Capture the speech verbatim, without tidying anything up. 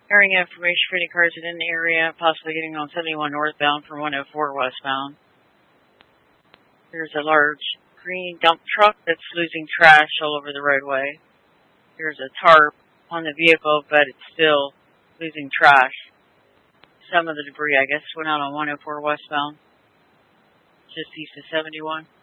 Hearing information for any cars in the area, possibly getting on seventy-one northbound from one oh four westbound. There's a large green dump truck that's losing trash all over the roadway. There's a tarp on the vehicle, but it's still losing trash. Some of the debris, I guess, went out on one oh four westbound, just east of seventy-one.